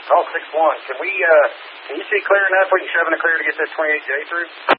Oh, 6-1. Can you see clear enough we can shove in a clear to get this 28J through?